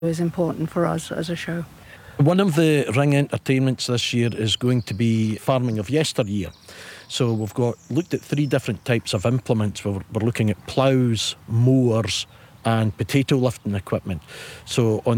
is important for us as a show. One of the ring entertainments this year is going to be farming of yesteryear. So we've looked at 3 different types of implements. We're looking at ploughs, mowers and potato lifting equipment. So on